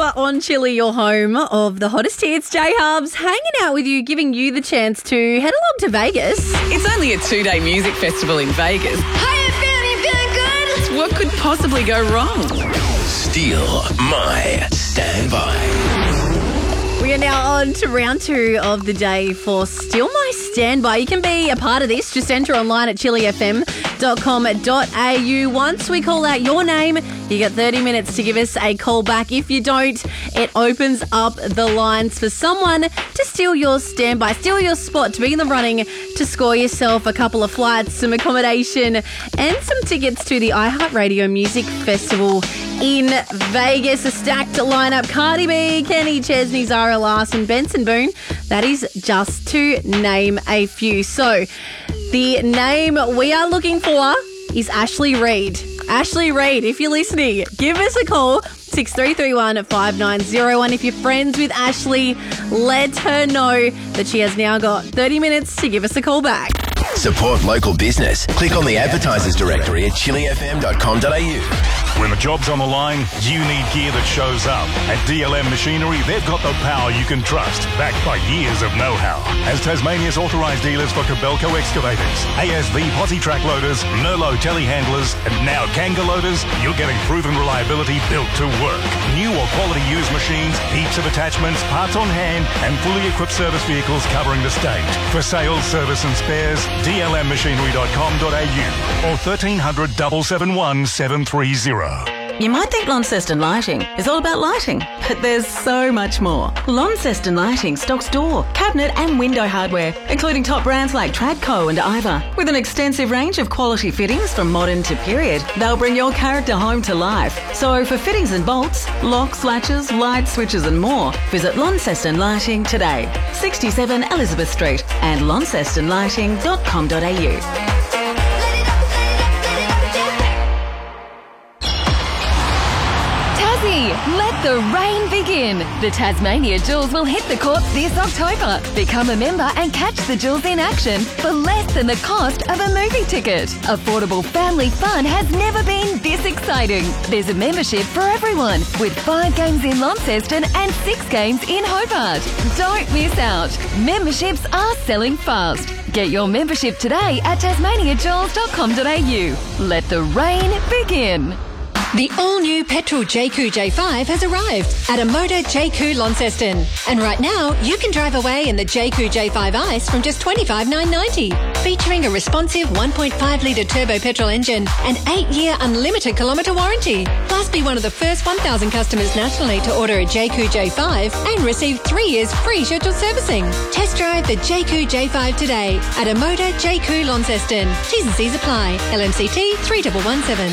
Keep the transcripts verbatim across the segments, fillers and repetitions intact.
are on Chili, your home of the hottest hits. J-Hubs hanging out with you, giving you the chance to head along to Vegas. It's only a two-day music festival in Vegas. How you feeling? You feeling good? What could possibly go wrong? Steal my standby. We are now on to round two of the day for Steal My Standby. You can be a part of this. Just enter online at chili f m dot com dot a u. Once we call out your name, you get thirty minutes to give us a call back. If you don't, it opens up the lines for someone to steal your standby, steal your spot, to be in the running to score yourself a couple of flights, some accommodation, and some tickets to the iHeartRadio Music Festival in Vegas. A stacked lineup: Cardi B, Kenny Chesney, Zara Larson, Benson Boone. That is just to name a few. So the name we are looking for is Ashley Reid. Ashley Reid, if you're listening, give us a call, six three three one, five nine zero one. If you're friends with Ashley, let her know that she has now got thirty minutes to give us a call back. Support local business. Click on the advertisers directory at chili f m dot com dot a u. When the job's on the line, you need gear that shows up. At D L M Machinery, they've got the power you can trust, backed by years of know-how. As Tasmania's authorised dealers for Kobelco excavators, A S V posi track loaders, Merlot telehandlers, and now Kanga loaders, you're getting proven reliability built to work. New or quality used machines, heaps of attachments, parts on hand, and fully equipped service vehicles covering the state. For sales, service and spares, d l m machinery dot com dot a u or thirteen hundred, seven seven one, seven three zero. You might think Launceston Lighting is all about lighting, but there's so much more. Launceston Lighting stocks door, cabinet and window hardware, including top brands like Tradco and Iva. With an extensive range of quality fittings from modern to period, they'll bring your character home to life. So for fittings and bolts, locks, latches, light switches and more, visit Launceston Lighting today. sixty-seven Elizabeth Street and launceston lighting dot com dot a u. Let the rain begin. The Tasmania Jewels will hit the courts this October. Become a member and catch the Jewels in action for less than the cost of a movie ticket. Affordable family fun has never been this exciting. There's a membership for everyone with five games in Launceston and six games in Hobart. Don't miss out. Memberships are selling fast. Get your membership today at tasmania jewels dot com dot a u. Let the rain begin. The all-new petrol J Q J five has arrived at a Motor J Q Launceston. And right now, you can drive away in the J Q J five Ice from just twenty-five thousand nine hundred ninety dollars. Featuring a responsive one point five litre turbo petrol engine and eight-year unlimited kilometre warranty. Plus, be one of the first one thousand customers nationally to order a J Q J five and receive three years free scheduled servicing. Test drive the J Q J five today at a Motor J Q Launceston. T's and C's apply. L M C T three one one seven.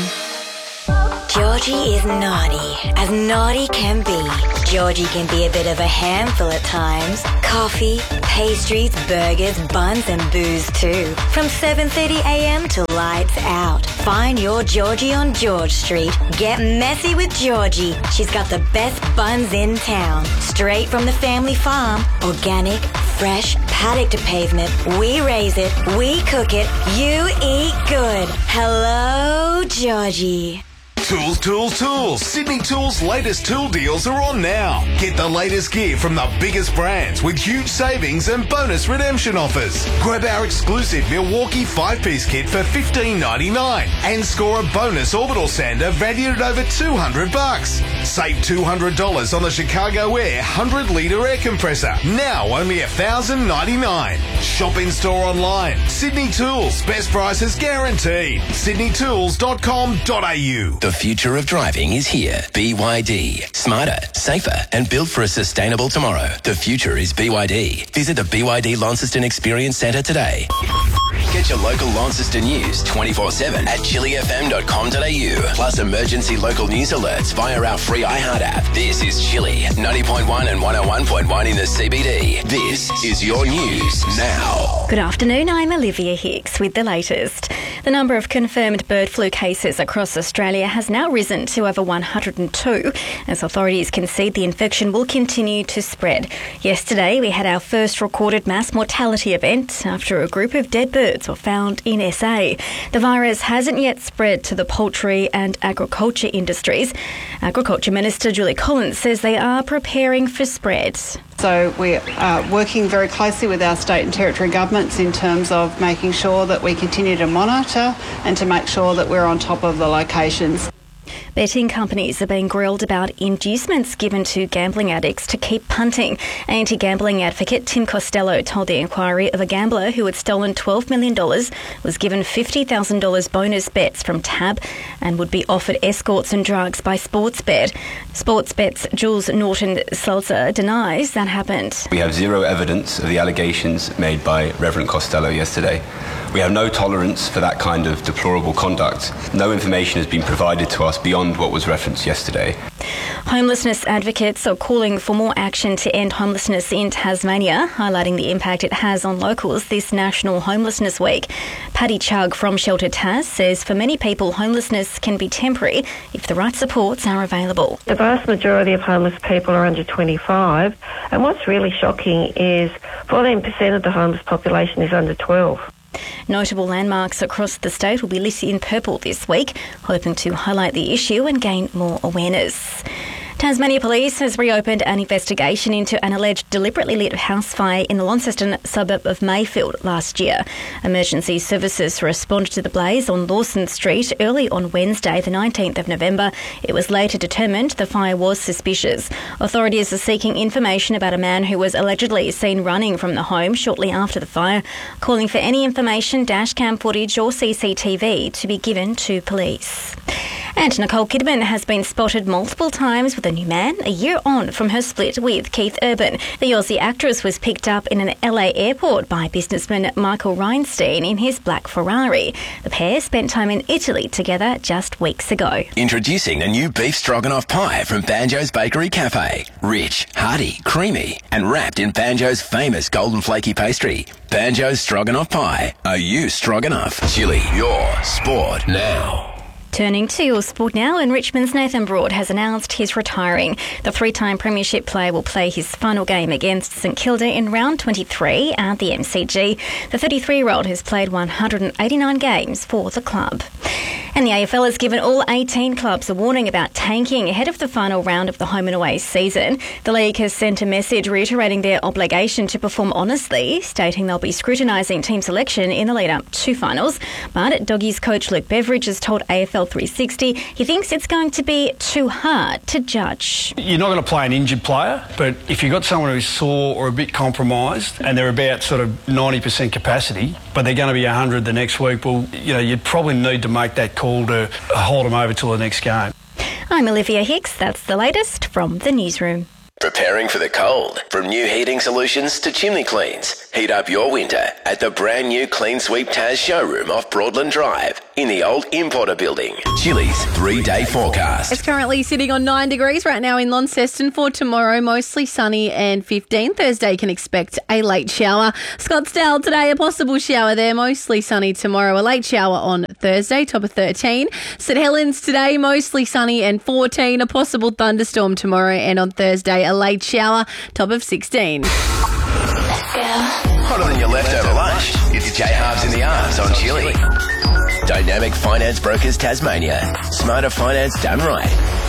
Georgie is naughty, as naughty can be. Georgie can be a bit of a handful at times. Coffee, pastries, burgers, buns and booze too. From seven thirty a m to lights out. Find your Georgie on George Street. Get messy with Georgie. She's got the best buns in town. Straight from the family farm. Organic, fresh, paddock to pavement. We raise it, we cook it, you eat good. Hello, Georgie. Tools, tools, tools. Sydney Tools' latest tool deals are on now. Get the latest gear from the biggest brands with huge savings and bonus redemption offers. Grab our exclusive Milwaukee five-piece kit for fifteen ninety-nine and score a bonus orbital sander valued at over two hundred bucks. Save two hundred dollars on the Chicago Air one hundred litre air compressor. Now only one thousand ninety-nine dollars. Shop in store online. Sydney Tools. Best prices guaranteed. sydney tools dot com dot a u. The future of driving is here. B Y D. Smarter, safer, and built for a sustainable tomorrow. The future is B Y D. Visit the B Y D Launceston Experience Centre today. Get your local Launceston news twenty-four seven at chili f m dot com dot a u. Plus emergency local news alerts via our free iHeart app. This is Chili, ninety point one and one oh one point one in the C B D. This is your news now. Good afternoon, I'm Olivia Hicks with the latest. The number of confirmed bird flu cases across Australia has now risen to over one hundred two as authorities concede the infection will continue to spread. Yesterday, we had our first recorded mass mortality event after a group of dead birds cases were found in S A. The virus hasn't yet spread to the poultry and agriculture industries. Agriculture Minister Julie Collins says they are preparing for spread. So we're uh, working very closely with our state and territory governments in terms of making sure that we continue to monitor and to make sure that we're on top of the locations. Betting companies are being grilled about inducements given to gambling addicts to keep punting. Anti-gambling advocate Tim Costello told the inquiry of a gambler who had stolen twelve million dollars, was given fifty thousand dollars bonus bets from Tab and would be offered escorts and drugs by Sportsbet. Sportsbet's Jules Norton-Seltzer denies that happened. We have zero evidence of the allegations made by Reverend Costello yesterday. We have no tolerance for that kind of deplorable conduct. No information has been provided to us beyond what was referenced yesterday. Homelessness advocates are calling for more action to end homelessness in Tasmania, highlighting the impact it has on locals this National Homelessness Week. Paddy Chugg from Shelter Tas says for many people, homelessness can be temporary if the right supports are available. The vast majority of homeless people are under twenty-five, and what's really shocking is fourteen percent of the homeless population is under twelve. Notable landmarks across the state will be lit in purple this week, hoping to highlight the issue and gain more awareness. Tasmania Police has reopened an investigation into an alleged deliberately lit house fire in the Launceston suburb of Mayfield last year. Emergency services responded to the blaze on Lawson Street early on Wednesday, the nineteenth of November. It was later determined the fire was suspicious. Authorities are seeking information about a man who was allegedly seen running from the home shortly after the fire, calling for any information, dashcam footage or C C T V to be given to police. And Nicole Kidman has been spotted multiple times with a new man a year on from her split with Keith Urban. The Aussie actress was picked up in an L A airport by businessman Michael Reinstein in his black Ferrari. The pair spent time in Italy together just weeks ago. Introducing the new beef stroganoff pie from Banjo's Bakery Cafe. Rich, hearty, creamy, and wrapped in Banjo's famous golden flaky pastry. Banjo's Stroganoff Pie. Are you stroganoff? Chili, your sport now. Turning to your sport now, and Richmond's Nathan Broad has announced he's retiring. The three-time premiership player will play his final game against St Kilda in round twenty-three at the M C G. The thirty-three-year-old has played one hundred eighty-nine games for the club. And the A F L has given all eighteen clubs a warning about tanking ahead of the final round of the home and away season. The league has sent a message reiterating their obligation to perform honestly, stating they'll be scrutinising team selection in the lead-up to finals. But Doggies coach Luke Beveridge has told A F L three sixty he thinks it's going to be too hard to judge. You're not going to play an injured player, but if you've got someone who's sore or a bit compromised and they're about sort of ninety percent capacity, but they're going to be one hundred the next week, well, you know, you'd probably need to make that call to hold them over till the next game. I'm Olivia Hicks. That's the latest from the newsroom. Preparing for the cold. From new heating solutions to chimney cleans. Heat up your winter at the brand new Clean Sweep Taz showroom off Broadland Drive in the old Importer building. Chili's three-day forecast. It's currently sitting on nine degrees right now in Launceston. For tomorrow, mostly sunny and fifteen. Thursday can expect a late shower. Scottsdale today, a possible shower there. Mostly sunny tomorrow. A late shower on Thursday, top of thirteen. St Helens today, mostly sunny and fourteen. A possible thunderstorm tomorrow, and on Thursday, a late shower, top of sixteen. Let's go. Hotter than your leftover lunch. It's J Halves in the Arms on Chili. Dynamic Finance Brokers Tasmania. Smarter finance done right.